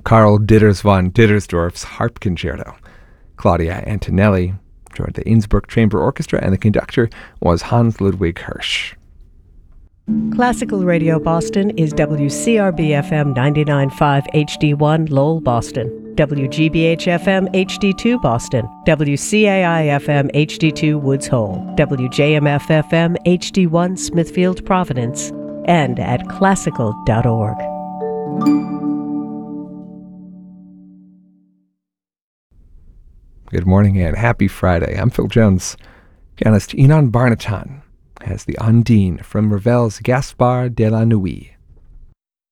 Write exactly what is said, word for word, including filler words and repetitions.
Karl Ditters von Dittersdorf's Harp Concerto. Claudia Antonelli joined the Innsbruck Chamber Orchestra, and the conductor was Hans Ludwig Hirsch. Classical Radio Boston is W C R B F M ninety-nine point five H D one Lowell, Boston, W G B H F M H D two Boston, W C A I F M H D two Woods Hole, W J M F F M H D one Smithfield, Providence, and at classical dot org. Good morning and happy Friday. I'm Phil Jones. Pianist Ynon Barnaton has the Undine from Ravel's Gaspard de la Nuit.